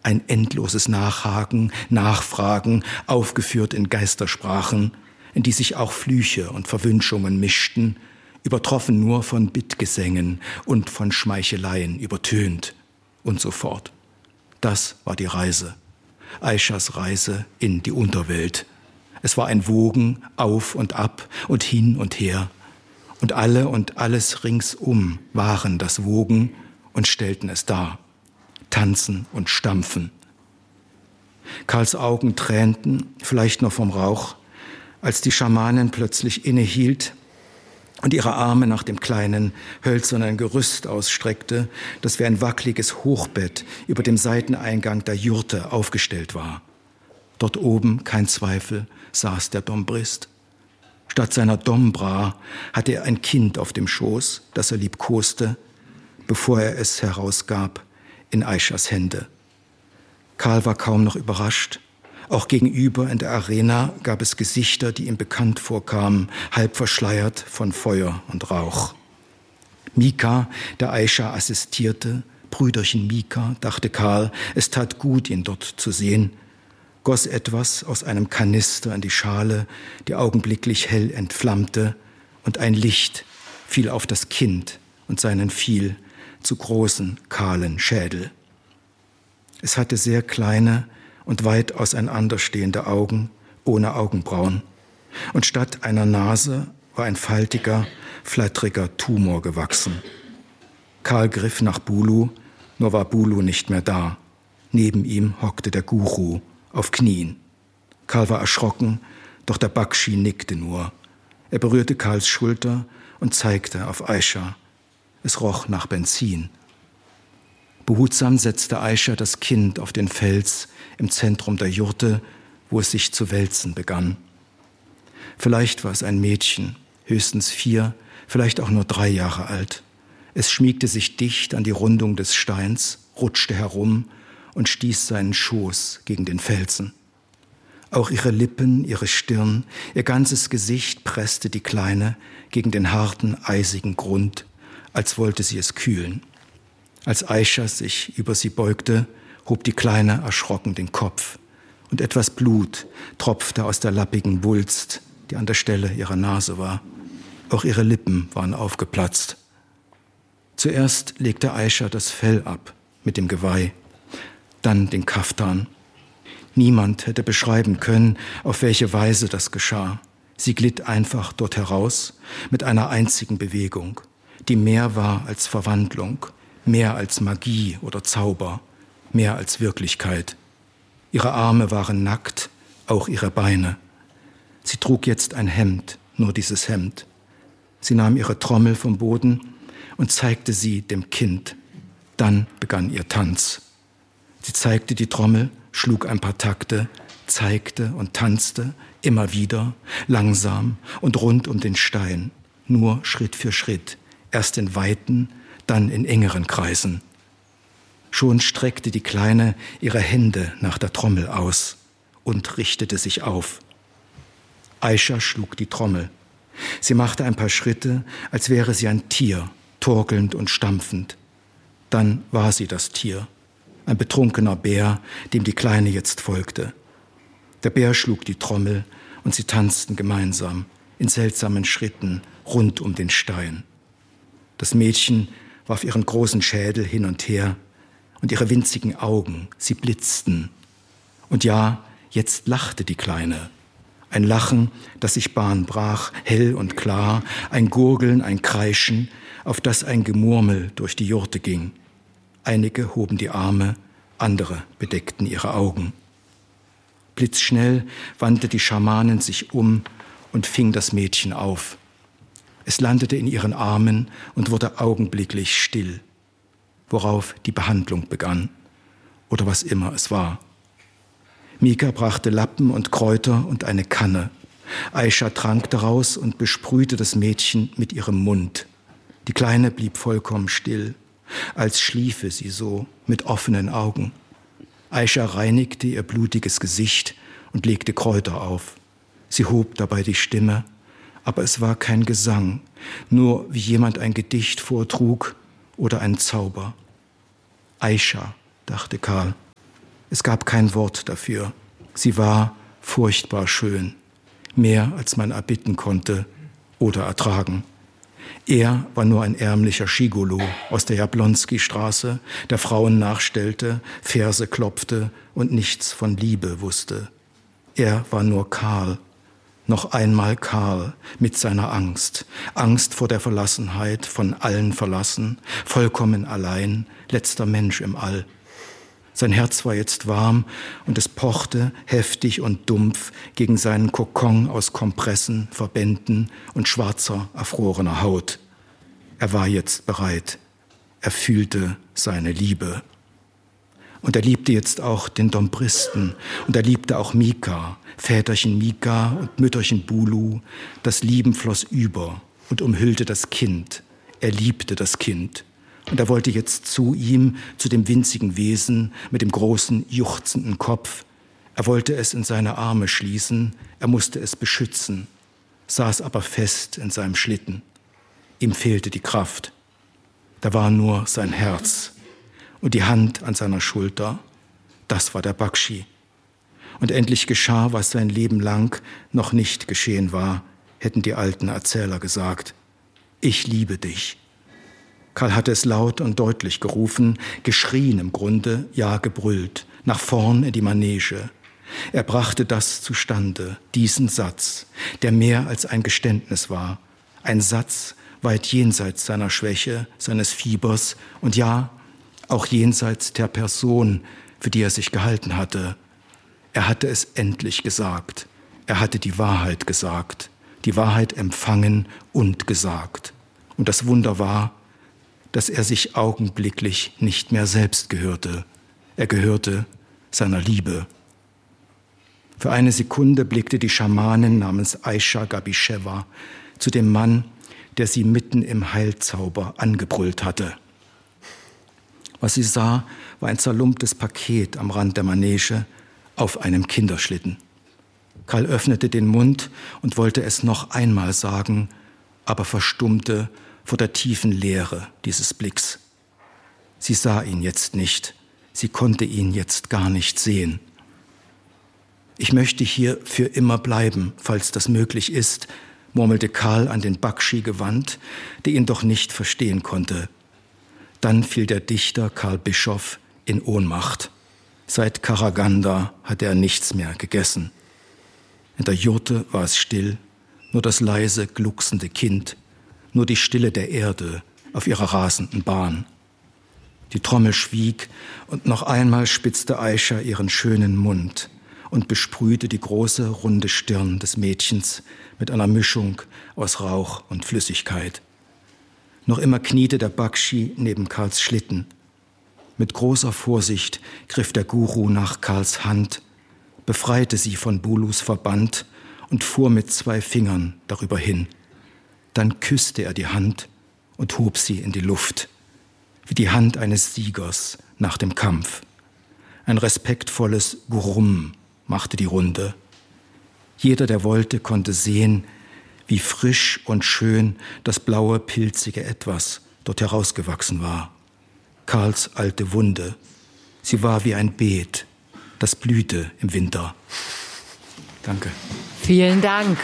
Ein endloses Nachhaken, Nachfragen, aufgeführt in Geistersprachen, in die sich auch Flüche und Verwünschungen mischten, übertroffen nur von Bittgesängen und von Schmeicheleien übertönt und so fort. Das war die Reise, Aishas Reise in die Unterwelt. Es war ein Wogen auf und ab und hin und her. Und alle und alles ringsum waren das Wogen und stellten es dar. Tanzen und stampfen. Karls Augen tränten, vielleicht nur vom Rauch, als die Schamanin plötzlich innehielt und ihre Arme nach dem kleinen, hölzernen Gerüst ausstreckte, das wie ein wackeliges Hochbett über dem Seiteneingang der Jurte aufgestellt war. Dort oben, kein Zweifel, saß der Dombrist. Statt seiner Dombra hatte er ein Kind auf dem Schoß, das er liebkoste, bevor er es herausgab in Aishas Hände. Karl war kaum noch überrascht. Auch gegenüber in der Arena gab es Gesichter, die ihm bekannt vorkamen, halb verschleiert von Feuer und Rauch. Mika, der Aisha assistierte, Brüderchen Mika, dachte Karl, es tat gut, ihn dort zu sehen, goss etwas aus einem Kanister in die Schale, die augenblicklich hell entflammte, und ein Licht fiel auf das Kind und seinen viel zu großen, kahlen Schädel. Es hatte sehr kleine und weit auseinanderstehende Augen, ohne Augenbrauen. Und statt einer Nase war ein faltiger, flatteriger Tumor gewachsen. Karl griff nach Bulu, nur war Bulu nicht mehr da. Neben ihm hockte der Guru auf Knien. Karl war erschrocken, doch der Bakshi nickte nur. Er berührte Karls Schulter und zeigte auf Aisha. Es roch nach Benzin. Behutsam setzte Aisha das Kind auf den Fels im Zentrum der Jurte, wo es sich zu wälzen begann. Vielleicht war es ein Mädchen, höchstens 4, vielleicht auch nur 3 Jahre alt. Es schmiegte sich dicht an die Rundung des Steins, rutschte herum und stieß seinen Schoß gegen den Felsen. Auch ihre Lippen, ihre Stirn, ihr ganzes Gesicht presste die Kleine gegen den harten, eisigen Grund, als wollte sie es kühlen. Als Aisha sich über sie beugte, hob die Kleine erschrocken den Kopf und etwas Blut tropfte aus der lappigen Wulst, die an der Stelle ihrer Nase war. Auch ihre Lippen waren aufgeplatzt. Zuerst legte Aisha das Fell ab mit dem Geweih, dann den Kaftan. Niemand hätte beschreiben können, auf welche Weise das geschah. Sie glitt einfach dort heraus mit einer einzigen Bewegung, die mehr war als Verwandlung, mehr als Magie oder Zauber, mehr als Wirklichkeit. Ihre Arme waren nackt, auch ihre Beine. Sie trug jetzt ein Hemd, nur dieses Hemd. Sie nahm ihre Trommel vom Boden und zeigte sie dem Kind. Dann begann ihr Tanz. Sie zeigte die Trommel, schlug ein paar Takte, zeigte und tanzte, immer wieder, langsam und rund um den Stein, nur Schritt für Schritt, erst in weiten, dann in engeren Kreisen. Schon streckte die Kleine ihre Hände nach der Trommel aus und richtete sich auf. Aisha schlug die Trommel. Sie machte ein paar Schritte, als wäre sie ein Tier, torkelnd und stampfend. Dann war sie das Tier, ein betrunkener Bär, dem die Kleine jetzt folgte. Der Bär schlug die Trommel und sie tanzten gemeinsam, in seltsamen Schritten, rund um den Stein. Das Mädchen warf ihren großen Schädel hin und her und ihre winzigen Augen, sie blitzten. Und ja, jetzt lachte die Kleine. Ein Lachen, das sich Bahn brach, hell und klar, ein Gurgeln, ein Kreischen, auf das ein Gemurmel durch die Jurte ging. Einige hoben die Arme, andere bedeckten ihre Augen. Blitzschnell wandte die Schamanin sich um und fing das Mädchen auf. Es landete in ihren Armen und wurde augenblicklich still, worauf die Behandlung begann, oder was immer es war. Mika brachte Lappen und Kräuter und eine Kanne. Aisha trank daraus und besprühte das Mädchen mit ihrem Mund. Die Kleine blieb vollkommen still, als schliefe sie so mit offenen Augen. Aisha reinigte ihr blutiges Gesicht und legte Kräuter auf. Sie hob dabei die Stimme, aber es war kein Gesang, nur wie jemand ein Gedicht vortrug oder ein Zauber. Aisha, dachte Karl. Es gab kein Wort dafür. Sie war furchtbar schön, mehr als man erbitten konnte oder ertragen. Er war nur ein ärmlicher Gigolo aus der Jablonski-Straße, der Frauen nachstellte, Verse klopfte und nichts von Liebe wusste. Er war nur Karl, noch einmal Karl mit seiner Angst. Angst vor der Verlassenheit, von allen verlassen, vollkommen allein, letzter Mensch im All. Sein Herz war jetzt warm und es pochte heftig und dumpf gegen seinen Kokon aus Kompressen, Verbänden und schwarzer, erfrorener Haut. Er war jetzt bereit. Er fühlte seine Liebe. Und er liebte jetzt auch den Dombristen und er liebte auch Mika, Väterchen Mika und Mütterchen Bulu. Das Lieben floss über und umhüllte das Kind. Er liebte das Kind. Und er wollte jetzt zu ihm, zu dem winzigen Wesen mit dem großen, juchzenden Kopf. Er wollte es in seine Arme schließen, er musste es beschützen, saß aber fest in seinem Schlitten. Ihm fehlte die Kraft. Da war nur sein Herz und die Hand an seiner Schulter. Das war der Bakshi. Und endlich geschah, was sein Leben lang noch nicht geschehen war, hätten die alten Erzähler gesagt. Ich liebe dich. Karl hatte es laut und deutlich gerufen, geschrien im Grunde, ja gebrüllt, nach vorn in die Manege. Er brachte das zustande, diesen Satz, der mehr als ein Geständnis war. Ein Satz weit jenseits seiner Schwäche, seines Fiebers und ja, auch jenseits der Person, für die er sich gehalten hatte. Er hatte es endlich gesagt. Er hatte die Wahrheit gesagt, die Wahrheit empfangen und gesagt. Und das Wunder war, dass er sich augenblicklich nicht mehr selbst gehörte. Er gehörte seiner Liebe. Für eine Sekunde blickte die Schamanin namens Aisha Gabischewa zu dem Mann, der sie mitten im Heilzauber angebrüllt hatte. Was sie sah, war ein zerlumptes Paket am Rand der Manege auf einem Kinderschlitten. Karl öffnete den Mund und wollte es noch einmal sagen, aber verstummte vor der tiefen Leere dieses Blicks. Sie sah ihn jetzt nicht, sie konnte ihn jetzt gar nicht sehen. Ich möchte hier für immer bleiben, falls das möglich ist, murmelte Karl an den Bakshi gewandt, der ihn doch nicht verstehen konnte. Dann fiel der Dichter Karl Bischoff in Ohnmacht. Seit Karaganda hatte er nichts mehr gegessen. In der Jurte war es still, nur das leise, glucksende Kind, nur die Stille der Erde auf ihrer rasenden Bahn. Die Trommel schwieg und noch einmal spitzte Aisha ihren schönen Mund und besprühte die große, runde Stirn des Mädchens mit einer Mischung aus Rauch und Flüssigkeit. Noch immer kniete der Bakshi neben Karls Schlitten. Mit großer Vorsicht griff der Guru nach Karls Hand, befreite sie von Bulus Verband und fuhr mit 2 Fingern darüber hin. Dann küsste er die Hand und hob sie in die Luft, wie die Hand eines Siegers nach dem Kampf. Ein respektvolles Gurum machte die Runde. Jeder, der wollte, konnte sehen, wie frisch und schön das blaue, pilzige Etwas dort herausgewachsen war. Karls alte Wunde, sie war wie ein Beet, das blühte im Winter. Danke. Vielen Dank.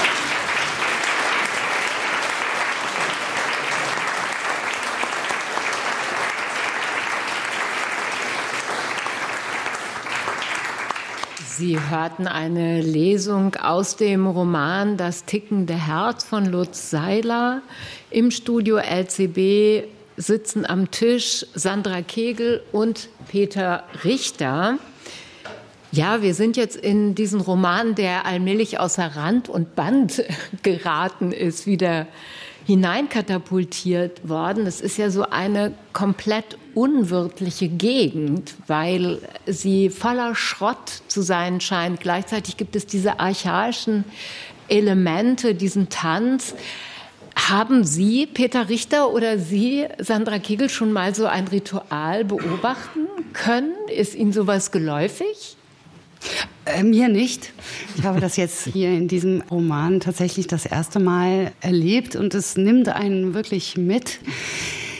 Sie hörten eine Lesung aus dem Roman Das tickende Herz von Lutz Seiler. Im Studio LCB sitzen am Tisch Sandra Kegel und Peter Richter. Ja, wir sind jetzt in diesen Roman, der allmählich außer Rand und Band geraten ist, wieder hineinkatapultiert worden. Es ist ja so eine komplett unwirtliche Gegend, weil sie voller Schrott zu sein scheint. Gleichzeitig gibt es diese archaischen Elemente, diesen Tanz. Haben Sie, Peter Richter, oder Sie, Sandra Kegel, schon mal so ein Ritual beobachten können? Ist Ihnen sowas geläufig? Mir nicht. Ich habe das jetzt hier in diesem Roman tatsächlich das erste Mal erlebt und es nimmt einen wirklich mit.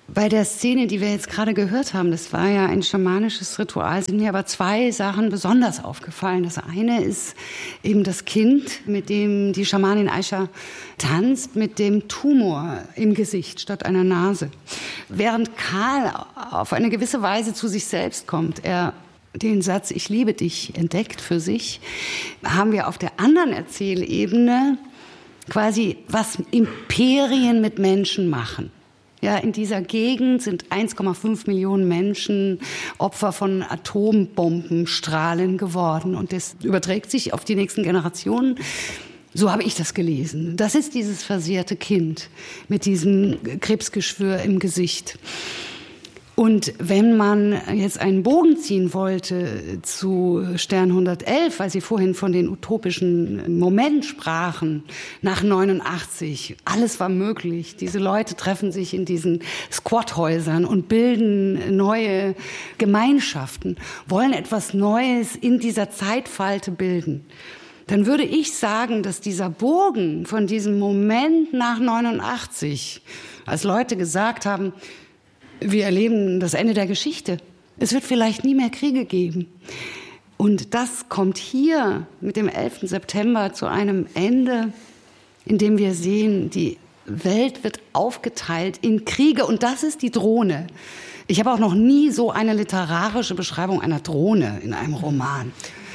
Bei der Szene, die wir jetzt gerade gehört haben, das war ja ein schamanisches Ritual, sind mir aber 2 Sachen besonders aufgefallen. Das eine ist eben das Kind, mit dem die Schamanin Aisha tanzt, mit dem Tumor im Gesicht statt einer Nase. Während Karl auf eine gewisse Weise zu sich selbst kommt, er den Satz "Ich liebe dich" entdeckt für sich, haben wir auf der anderen Erzählebene quasi, was Imperien mit Menschen machen. Ja, in dieser Gegend sind 1,5 Millionen Menschen Opfer von Atombombenstrahlen geworden. Und das überträgt sich auf die nächsten Generationen. So habe ich das gelesen. Das ist dieses versehrte Kind mit diesem Krebsgeschwür im Gesicht. Und wenn man jetzt einen Bogen ziehen wollte zu Stern 111, weil Sie vorhin von den utopischen Moment sprachen, nach 89, alles war möglich. Diese Leute treffen sich in diesen Squathäusern und bilden neue Gemeinschaften, wollen etwas Neues in dieser Zeitfalte bilden. Dann würde ich sagen, dass dieser Bogen von diesem Moment nach 89, als Leute gesagt haben, wir erleben das Ende der Geschichte. Es wird vielleicht nie mehr Kriege geben. Und das kommt hier mit dem 11. September zu einem Ende, in dem wir sehen, die Welt wird aufgeteilt in Kriege. Und das ist die Drohne. Ich habe auch noch nie so eine literarische Beschreibung einer Drohne in einem Roman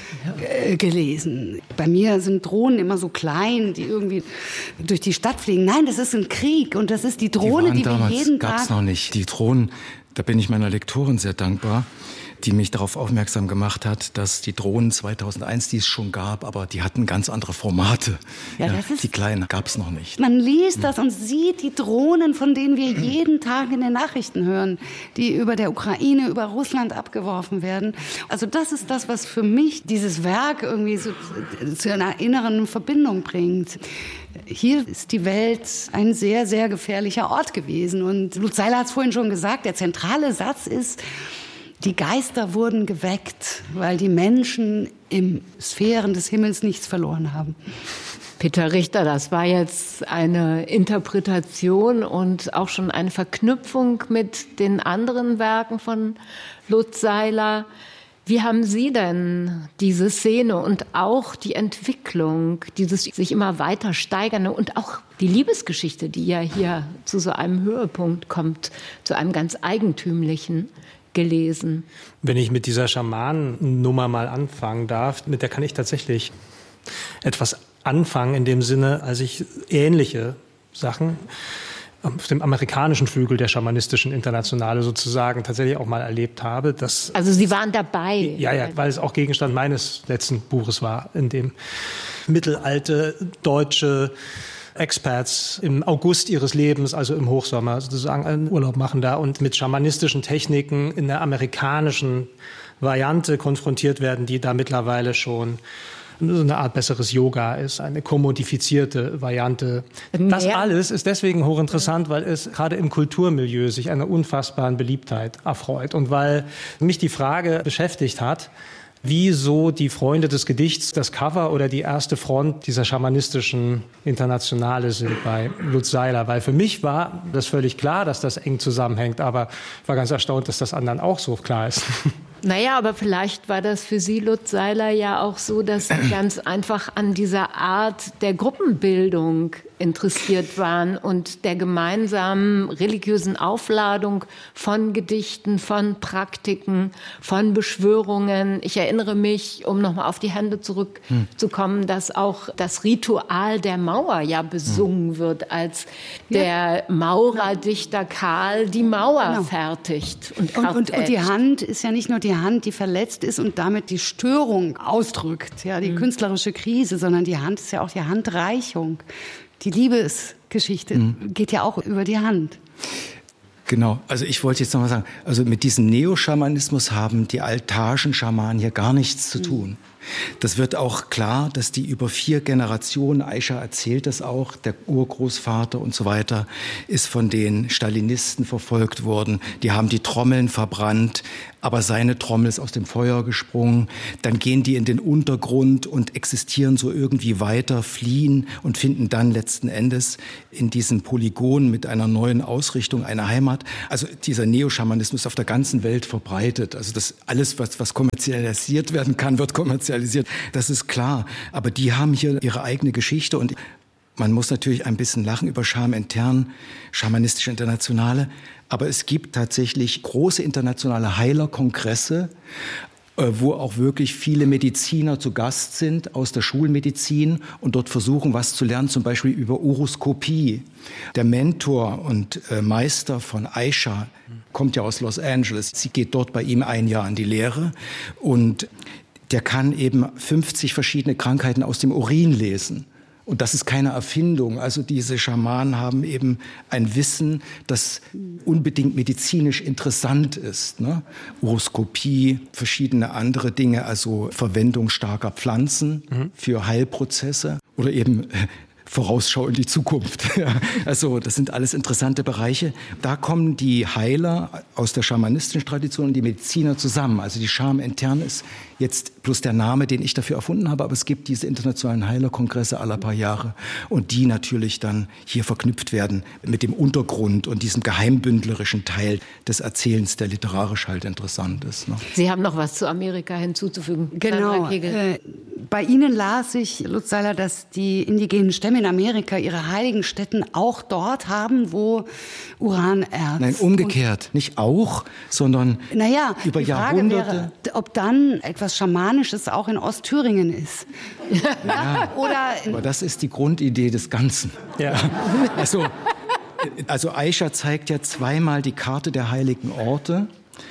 gelesen. Bei mir sind Drohnen immer so klein, die irgendwie durch die Stadt fliegen. Nein, das ist ein Krieg und das ist die Drohne, die wir jeden Tag... Gab's noch nicht. Die Drohnen, da bin ich meiner Lektorin sehr dankbar, die mich darauf aufmerksam gemacht hat, dass die Drohnen 2001, die es schon gab, aber die hatten ganz andere Formate. Ja, die kleinen gab es noch nicht. Man liest das und sieht die Drohnen, von denen wir jeden Tag in den Nachrichten hören, die über der Ukraine, über Russland abgeworfen werden. Also das ist das, was für mich dieses Werk irgendwie so zu einer inneren Verbindung bringt. Hier ist die Welt ein sehr, sehr gefährlicher Ort gewesen. Und Lutz Seiler hat es vorhin schon gesagt, der zentrale Satz ist, die Geister wurden geweckt, weil die Menschen in Sphären des Himmels nichts verloren haben. Peter Richter, das war jetzt eine Interpretation und auch schon eine Verknüpfung mit den anderen Werken von Lutz Seiler. Wie haben Sie denn diese Szene und auch die Entwicklung, dieses sich immer weiter steigernde und auch die Liebesgeschichte, die ja hier zu so einem Höhepunkt kommt, zu einem ganz eigentümlichen, gelesen? Wenn ich mit dieser Schamanennummer mal anfangen darf, mit der kann ich tatsächlich etwas anfangen, in dem Sinne, als ich ähnliche Sachen auf dem amerikanischen Flügel der schamanistischen Internationale sozusagen tatsächlich auch mal erlebt habe. Also Sie waren dabei? Ja, weil es auch Gegenstand meines letzten Buches war, in dem mittelalte deutsche Expats im August ihres Lebens, also im Hochsommer, sozusagen einen Urlaub machen da und mit schamanistischen Techniken in der amerikanischen Variante konfrontiert werden, die da mittlerweile schon so eine Art besseres Yoga ist, eine kommodifizierte Variante. Das alles ist deswegen hochinteressant, weil es gerade im Kulturmilieu sich einer unfassbaren Beliebtheit erfreut und weil mich die Frage beschäftigt hat, wieso die Freunde des Gedichts das Cover oder die erste Front dieser schamanistischen Internationale sind bei Lutz Seiler. Weil für mich war das völlig klar, dass das eng zusammenhängt, aber ich war ganz erstaunt, dass das anderen auch so klar ist. Naja, aber vielleicht war das für Sie, Lutz Seiler, ja auch so, dass Sie ganz einfach an dieser Art der Gruppenbildung interessiert waren und der gemeinsamen religiösen Aufladung von Gedichten, von Praktiken, von Beschwörungen. Ich erinnere mich, um nochmal auf die Hände zurückzukommen, dass auch das Ritual der Mauer ja besungen wird, als der Maurerdichter Karl die Mauer fertigt. Und die Hand ist ja nicht nur die Hand, die verletzt ist und damit die Störung ausdrückt, ja, die künstlerische Krise, sondern die Hand ist ja auch die Handreichung. Die Liebesgeschichte geht ja auch über die Hand. Genau, also ich wollte jetzt noch mal sagen, also mit diesem Neoschamanismus haben die altarischen Schamanen hier gar nichts zu tun. Das wird auch klar, dass die über 4 Generationen, Aisha erzählt das auch, der Urgroßvater und so weiter, ist von den Stalinisten verfolgt worden. Die haben die Trommeln verbrannt, aber seine Trommel ist aus dem Feuer gesprungen. Dann gehen die in den Untergrund und existieren so irgendwie weiter, fliehen und finden dann letzten Endes in diesem Polygon mit einer neuen Ausrichtung eine Heimat. Also dieser Neoschamanismus auf der ganzen Welt verbreitet. Also das alles, was kommerzialisiert werden kann, wird kommerzialisiert. Das ist klar. Aber die haben hier ihre eigene Geschichte und man muss natürlich ein bisschen lachen über Scham-Intern, Schamanistische Internationale. Aber es gibt tatsächlich große internationale Heilerkongresse, wo auch wirklich viele Mediziner zu Gast sind aus der Schulmedizin und dort versuchen, was zu lernen, zum Beispiel über Uroskopie. Der Mentor und Meister von Aisha kommt ja aus Los Angeles. Sie geht dort bei ihm 1 Jahr in die Lehre und der kann eben 50 verschiedene Krankheiten aus dem Urin lesen. Und das ist keine Erfindung. Also diese Schamanen haben eben ein Wissen, das unbedingt medizinisch interessant ist. Ne? Uroskopie, verschiedene andere Dinge, also Verwendung starker Pflanzen für Heilprozesse oder eben Vorausschau in die Zukunft. Also das sind alles interessante Bereiche. Da kommen die Heiler aus der schamanistischen Tradition und die Mediziner zusammen. Also die Scham-Intern ist jetzt bloß der Name, den ich dafür erfunden habe, aber es gibt diese internationalen Heilerkongresse alle paar Jahre und die natürlich dann hier verknüpft werden mit dem Untergrund und diesem geheimbündlerischen Teil des Erzählens, der literarisch halt interessant ist. Ne? Sie haben noch was zu Amerika hinzuzufügen. Genau. Bei Ihnen las ich, Lutz Seiler, dass die indigenen Stämme in Amerika ihre heiligen Stätten auch dort haben, wo Uranerz... Nein, umgekehrt. Nicht auch, sondern über die Frage Jahrhunderte... wäre, ob dann etwas Schamanisches auch in Ostthüringen ist. Ja, aber das ist die Grundidee des Ganzen. Ja. Also Aisha zeigt ja 2-mal die Karte der heiligen Orte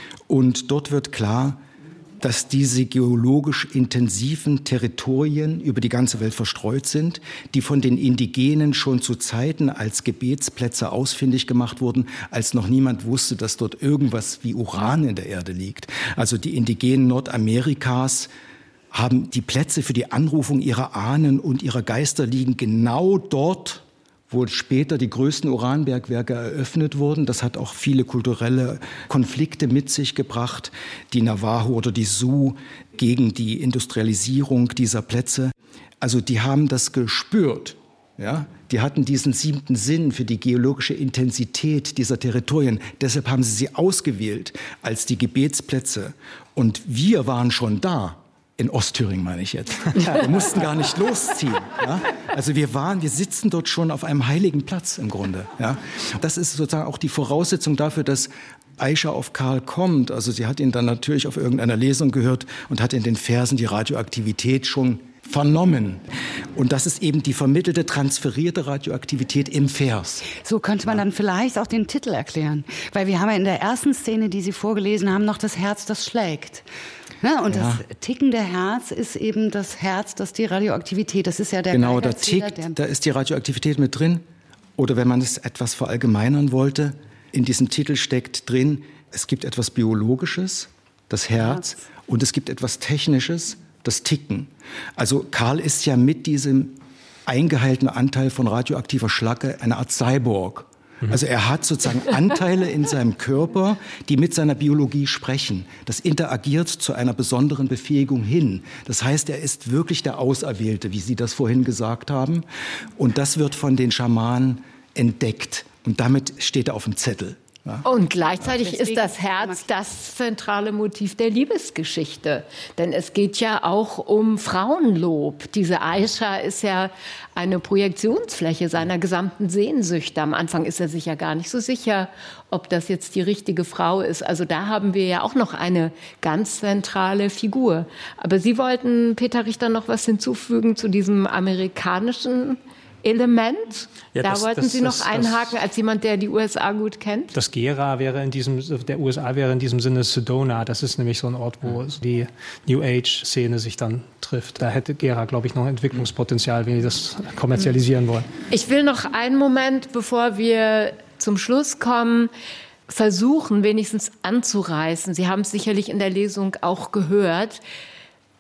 und dort wird klar, dass diese geologisch intensiven Territorien über die ganze Welt verstreut sind, die von den Indigenen schon zu Zeiten als Gebetsplätze ausfindig gemacht wurden, als noch niemand wusste, dass dort irgendwas wie Uran in der Erde liegt. Also die Indigenen Nordamerikas haben die Plätze für die Anrufung ihrer Ahnen und ihrer Geister liegen genau dort, wo später die größten Uranbergwerke eröffnet wurden. Das hat auch viele kulturelle Konflikte mit sich gebracht. Die Navajo oder die Sioux gegen die Industrialisierung dieser Plätze. Also die haben das gespürt. Ja? Die hatten diesen 7. Sinn für die geologische Intensität dieser Territorien. Deshalb haben sie ausgewählt als die Gebetsplätze. Und wir waren schon da. In Ostthüringen meine ich jetzt. Wir mussten gar nicht losziehen. Ja? Also wir sitzen dort schon auf einem heiligen Platz im Grunde. Ja? Das ist sozusagen auch die Voraussetzung dafür, dass Aisha auf Karl kommt. Also sie hat ihn dann natürlich auf irgendeiner Lesung gehört und hat in den Versen die Radioaktivität schon vernommen. Und das ist eben die vermittelte, transferierte Radioaktivität im Vers. So könnte man dann vielleicht auch den Titel erklären. Weil wir haben ja in der ersten Szene, die Sie vorgelesen haben, noch das Herz, das schlägt. Ja, und das tickende Herz ist eben das Herz, das die Radioaktivität, das ist ja der Genau, da tickt, da ist die Radioaktivität mit drin. Oder wenn man es etwas verallgemeinern wollte, in diesem Titel steckt drin, es gibt etwas Biologisches, das Herz, und es gibt etwas Technisches, das Ticken. Also Karl ist ja mit diesem eingeheilten Anteil von radioaktiver Schlacke eine Art Cyborg. Also er hat sozusagen Anteile in seinem Körper, die mit seiner Biologie sprechen. Das interagiert zu einer besonderen Befähigung hin. Das heißt, er ist wirklich der Auserwählte, wie Sie das vorhin gesagt haben. Und das wird von den Schamanen entdeckt. Und damit steht er auf dem Zettel. Ja. Und gleichzeitig ist das Herz das zentrale Motiv der Liebesgeschichte. Denn es geht ja auch um Frauenlob. Diese Aisha ist ja eine Projektionsfläche seiner gesamten Sehnsüchte. Am Anfang ist er sich ja gar nicht so sicher, ob das jetzt die richtige Frau ist. Also da haben wir ja auch noch eine ganz zentrale Figur. Aber Sie wollten, Peter Richter, noch was hinzufügen zu diesem amerikanischen Element. Ja, da wollten Sie noch einhaken, als jemand, der die USA gut kennt? Das Gera wäre der USA wäre in diesem Sinne Sedona. Das ist nämlich so ein Ort, wo die New Age-Szene sich dann trifft. Da hätte Gera, glaube ich, noch Entwicklungspotenzial, wenn die das kommerzialisieren wollen. Ich will noch einen Moment, bevor wir zum Schluss kommen, versuchen, wenigstens anzureißen. Sie haben es sicherlich in der Lesung auch gehört.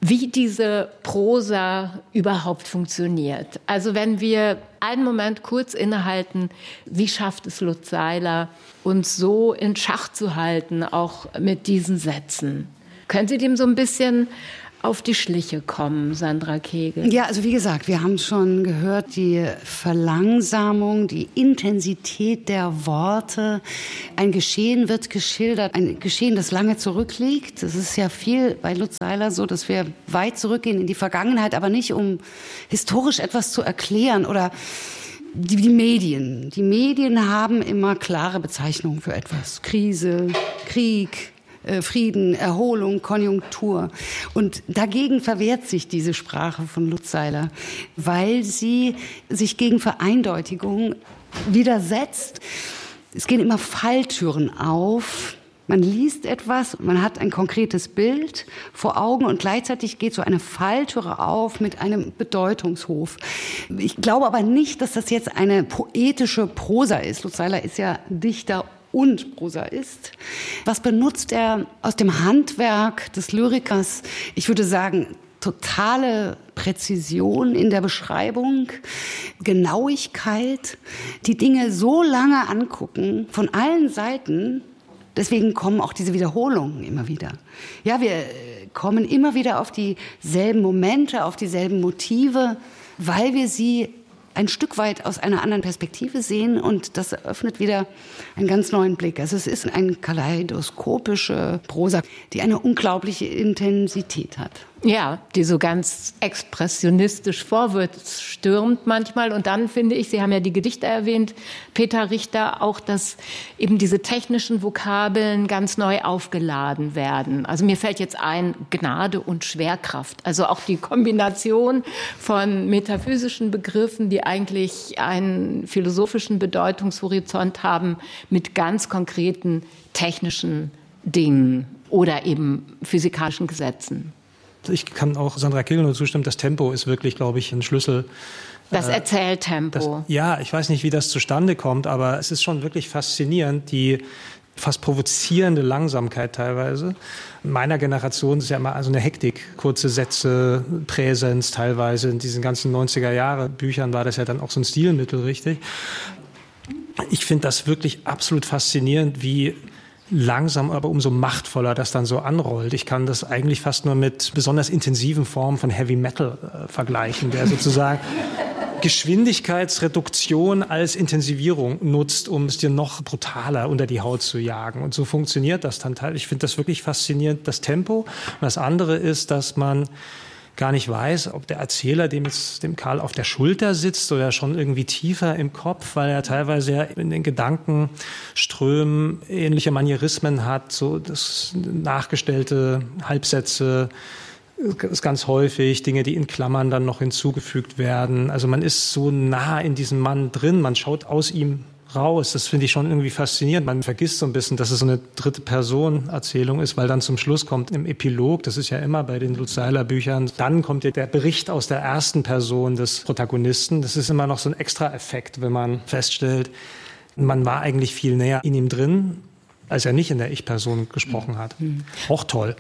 wie diese Prosa überhaupt funktioniert. Also wenn wir einen Moment kurz innehalten, wie schafft es Lutz Seiler, uns so in Schach zu halten, auch mit diesen Sätzen? Können Sie dem so ein bisschen auf die Schliche kommen, Sandra Kegel? Ja, also wie gesagt, wir haben schon gehört, die Verlangsamung, die Intensität der Worte. Ein Geschehen wird geschildert, ein Geschehen, das lange zurückliegt. Es ist ja viel bei Lutz Seiler so, dass wir weit zurückgehen in die Vergangenheit, aber nicht um historisch etwas zu erklären oder die Medien. Die Medien haben immer klare Bezeichnungen für etwas. Krise, Krieg, Frieden, Erholung, Konjunktur. Und dagegen verwehrt sich diese Sprache von Lutz Seiler, weil sie sich gegen Vereindeutigung widersetzt. Es gehen immer Falltüren auf. Man liest etwas, man hat ein konkretes Bild vor Augen und gleichzeitig geht so eine Falltüre auf mit einem Bedeutungshof. Ich glaube aber nicht, dass das jetzt eine poetische Prosa ist. Lutz Seiler ist ja Dichter und Prosaist. Was benutzt er aus dem Handwerk des Lyrikers? Ich würde sagen, totale Präzision in der Beschreibung, Genauigkeit, die Dinge so lange angucken, von allen Seiten. Deswegen kommen auch diese Wiederholungen immer wieder. Ja, wir kommen immer wieder auf dieselben Momente, auf dieselben Motive, weil wir sie ein Stück weit aus einer anderen Perspektive sehen und das eröffnet wieder einen ganz neuen Blick. Also es ist eine kaleidoskopische Prosa, die eine unglaubliche Intensität hat. Ja, die so ganz expressionistisch vorwärts stürmt manchmal. Und dann finde ich, Sie haben ja die Gedichte erwähnt, Peter Richter, auch, dass eben diese technischen Vokabeln ganz neu aufgeladen werden. Also mir fällt jetzt ein, Gnade und Schwerkraft. Also auch die Kombination von metaphysischen Begriffen, die eigentlich einen philosophischen Bedeutungshorizont haben, mit ganz konkreten technischen Dingen oder eben physikalischen Gesetzen. Ich kann auch Sandra Kegel nur zustimmen, das Tempo ist wirklich, glaube ich, ein Schlüssel. Das Erzähltempo. Ja, ich weiß nicht, wie das zustande kommt, aber es ist schon wirklich faszinierend, die fast provozierende Langsamkeit teilweise. In meiner Generation ist ja immer also eine Hektik, kurze Sätze, Präsenz teilweise. In diesen ganzen 90er-Jahre-Büchern war das ja dann auch so ein Stilmittel, richtig. Ich finde das wirklich absolut faszinierend, wie langsam, aber umso machtvoller das dann so anrollt. Ich kann das eigentlich fast nur mit besonders intensiven Formen von Heavy Metal vergleichen, der sozusagen Geschwindigkeitsreduktion als Intensivierung nutzt, um es dir noch brutaler unter die Haut zu jagen. Und so funktioniert das dann teilweise. Ich finde das wirklich faszinierend, das Tempo. Und das andere ist, dass man gar nicht weiß, ob der Erzähler dem Karl auf der Schulter sitzt oder schon irgendwie tiefer im Kopf, weil er teilweise ja in den Gedankenströmen ähnliche Manierismen hat, so das nachgestellte Halbsätze, ist ganz häufig, Dinge, die in Klammern dann noch hinzugefügt werden. Also man ist so nah in diesem Mann drin, man schaut aus ihm raus. Das finde ich schon irgendwie faszinierend. Man vergisst so ein bisschen, dass es so eine dritte-Person-Erzählung ist, weil dann zum Schluss kommt im Epilog, das ist ja immer bei den Lutz Seiler Büchern, dann kommt ja der Bericht aus der ersten Person des Protagonisten. Das ist immer noch so ein Extra-Effekt, wenn man feststellt, man war eigentlich viel näher in ihm drin, als er nicht in der Ich-Person gesprochen hat. Auch toll.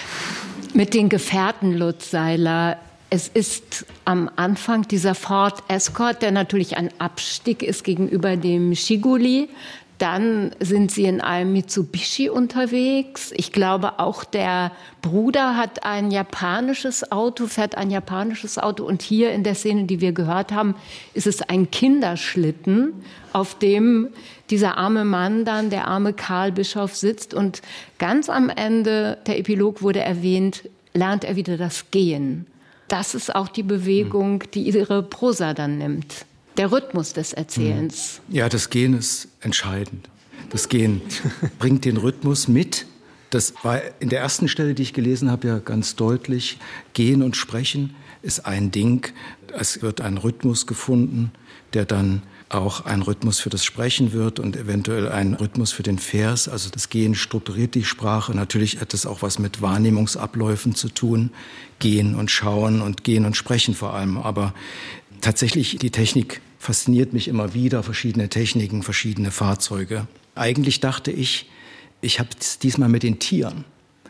Mit den Gefährten Lutz Seiler, es ist am Anfang dieser Ford Escort, der natürlich ein Abstieg ist gegenüber dem Chiguli. Dann sind sie in einem Mitsubishi unterwegs. Ich glaube, auch der Bruder hat ein japanisches Auto, fährt ein japanisches Auto. Und hier in der Szene, die wir gehört haben, ist es ein Kinderschlitten, auf dem dieser arme Mann dann, der arme Karl Bischof, sitzt. Und ganz am Ende, der Epilog wurde erwähnt, lernt er wieder das Gehen. Das ist auch die Bewegung, die ihre Prosa dann nimmt. Der Rhythmus des Erzählens. Ja, das Gehen ist entscheidend. Das Gehen bringt den Rhythmus mit. Das war in der ersten Stelle, die ich gelesen habe, ja ganz deutlich. Gehen und Sprechen ist ein Ding. Es wird ein Rhythmus gefunden, der dann auch ein Rhythmus für das Sprechen wird und eventuell ein Rhythmus für den Vers. Also das Gehen strukturiert die Sprache. Natürlich hat das auch was mit Wahrnehmungsabläufen zu tun. Gehen und Schauen und Gehen und Sprechen vor allem. Aber tatsächlich, die Technik fasziniert mich immer wieder. Verschiedene Techniken, verschiedene Fahrzeuge. Eigentlich dachte ich habe es diesmal mit den Tieren.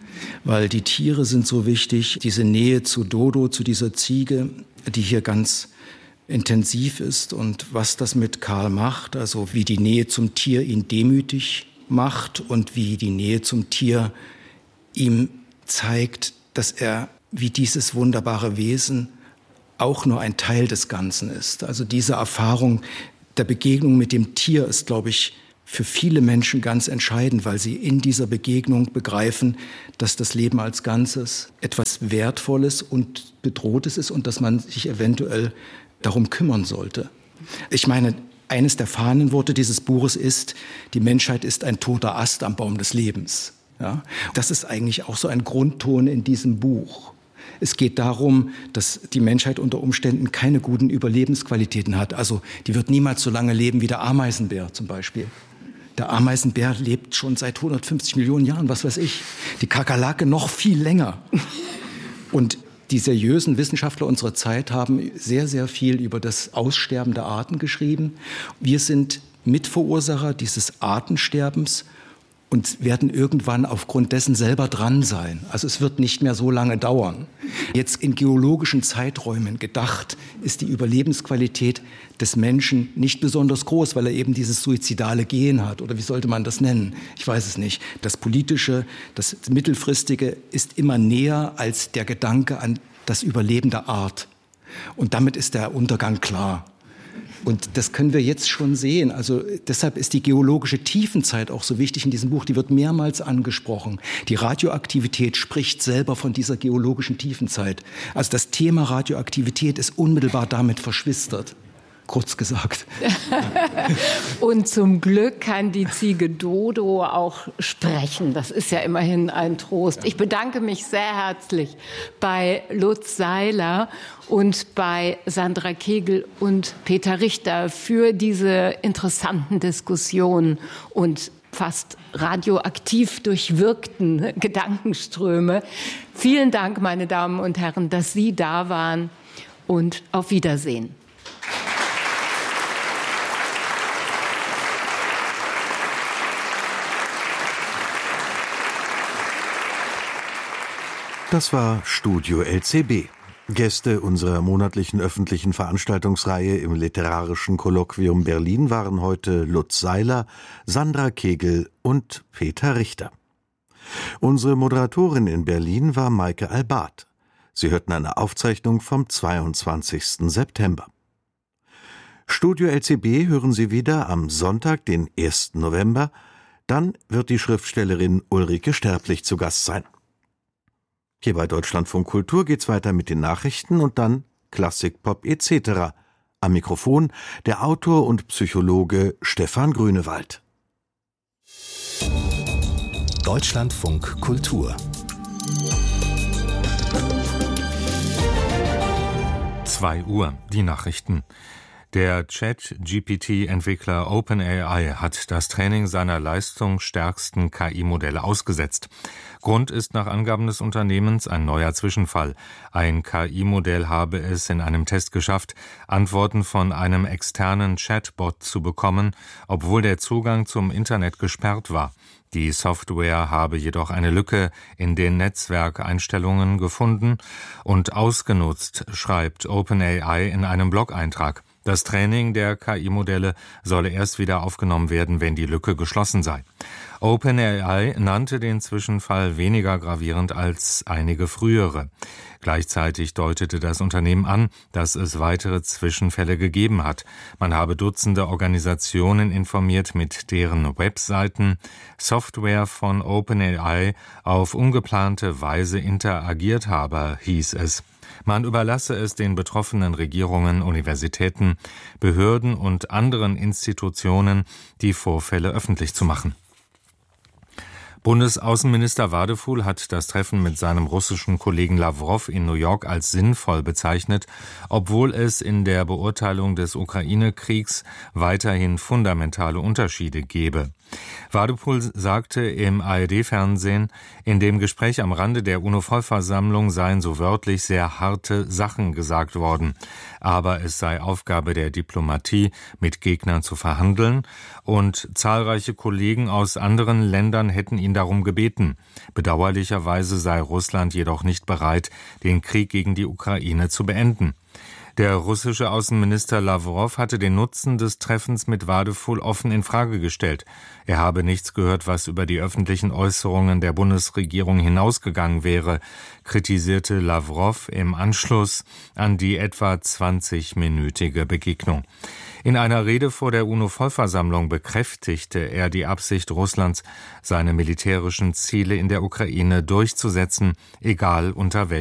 weil die Tiere sind so wichtig. Diese Nähe zu Dodo, zu dieser Ziege, die hier ganz intensiv ist und was das mit Karl macht, also wie die Nähe zum Tier ihn demütig macht und wie die Nähe zum Tier ihm zeigt, dass er wie dieses wunderbare Wesen auch nur ein Teil des Ganzen ist. Also diese Erfahrung der Begegnung mit dem Tier ist, glaube ich, für viele Menschen ganz entscheidend, weil sie in dieser Begegnung begreifen, dass das Leben als Ganzes etwas Wertvolles und Bedrohtes ist und dass man sich eventuell darum kümmern sollte. Ich meine, eines der Fahnenworte dieses Buches ist, die Menschheit ist ein toter Ast am Baum des Lebens. Ja? Das ist eigentlich auch so ein Grundton in diesem Buch. Es geht darum, dass die Menschheit unter Umständen keine guten Überlebensqualitäten hat. Also die wird niemals so lange leben wie der Ameisenbär zum Beispiel. Der Ameisenbär lebt schon seit 150 Millionen Jahren, was weiß ich. Die Kakerlake noch viel länger. Und die seriösen Wissenschaftler unserer Zeit haben sehr, sehr viel über das Aussterben der Arten geschrieben. Wir sind Mitverursacher dieses Artensterbens und werden irgendwann aufgrund dessen selber dran sein. Also es wird nicht mehr so lange dauern. Jetzt in geologischen Zeiträumen gedacht, ist die Überlebensqualität des Menschen nicht besonders groß, weil er eben dieses suizidale Gen hat. Oder wie sollte man das nennen? Ich weiß es nicht. Das Politische, das Mittelfristige ist immer näher als der Gedanke an das Überleben der Art. Und damit ist der Untergang klar. Und das können wir jetzt schon sehen. Also deshalb ist die geologische Tiefenzeit auch so wichtig in diesem Buch. Die wird mehrmals angesprochen. Die Radioaktivität spricht selber von dieser geologischen Tiefenzeit. Also das Thema Radioaktivität ist unmittelbar damit verschwistert. Kurz gesagt. Und zum Glück kann die Ziege Dodo auch sprechen. Das ist ja immerhin ein Trost. Ich bedanke mich sehr herzlich bei Lutz Seiler und bei Sandra Kegel und Peter Richter für diese interessanten Diskussionen und fast radioaktiv durchwirkten Gedankenströme. Vielen Dank, meine Damen und Herren, dass Sie da waren und auf Wiedersehen. Das war Studio LCB. Gäste unserer monatlichen öffentlichen Veranstaltungsreihe im Literarischen Kolloquium Berlin waren heute Lutz Seiler, Sandra Kegel und Peter Richter. Unsere Moderatorin in Berlin war Maike Albart. Sie hörten eine Aufzeichnung vom 22. September. Studio LCB hören Sie wieder am Sonntag, den 1. November. Dann wird die Schriftstellerin Ulrike Sterblich zu Gast sein. Hier bei Deutschlandfunk Kultur geht's weiter mit den Nachrichten und dann Klassik, Pop etc. Am Mikrofon der Autor und Psychologe Stefan Grünewald. Deutschlandfunk Kultur 2 Uhr, die Nachrichten. Der Chat-GPT-Entwickler OpenAI hat das Training seiner leistungsstärksten KI-Modelle ausgesetzt. Grund ist nach Angaben des Unternehmens ein neuer Zwischenfall. Ein KI-Modell habe es in einem Test geschafft, Antworten von einem externen Chatbot zu bekommen, obwohl der Zugang zum Internet gesperrt war. Die Software habe jedoch eine Lücke in den Netzwerkeinstellungen gefunden und ausgenutzt, schreibt OpenAI in einem Blog-Eintrag. Das Training der KI-Modelle solle erst wieder aufgenommen werden, wenn die Lücke geschlossen sei. OpenAI nannte den Zwischenfall weniger gravierend als einige frühere. Gleichzeitig deutete das Unternehmen an, dass es weitere Zwischenfälle gegeben hat. Man habe Dutzende Organisationen informiert, mit deren Webseiten Software von OpenAI auf ungeplante Weise interagiert habe, hieß es. Man überlasse es den betroffenen Regierungen, Universitäten, Behörden und anderen Institutionen, die Vorfälle öffentlich zu machen. Bundesaußenminister Wadefuhl hat das Treffen mit seinem russischen Kollegen Lawrow in New York als sinnvoll bezeichnet, obwohl es in der Beurteilung des Ukraine-Kriegs weiterhin fundamentale Unterschiede gebe. Wadefuhl sagte im ARD-Fernsehen, in dem Gespräch am Rande der UNO-Vollversammlung seien so wörtlich sehr harte Sachen gesagt worden. Aber es sei Aufgabe der Diplomatie, mit Gegnern zu verhandeln, und zahlreiche Kollegen aus anderen Ländern hätten ihn ihn darum gebeten. Bedauerlicherweise sei Russland jedoch nicht bereit, den Krieg gegen die Ukraine zu beenden. Der russische Außenminister Lawrow hatte den Nutzen des Treffens mit Wadefull offen in Frage gestellt. Er habe nichts gehört, was über die öffentlichen Äußerungen der Bundesregierung hinausgegangen wäre, kritisierte Lawrow im Anschluss an die etwa 20-minütige Begegnung. In einer Rede vor der UNO-Vollversammlung bekräftigte er die Absicht Russlands, seine militärischen Ziele in der Ukraine durchzusetzen, egal unter welchen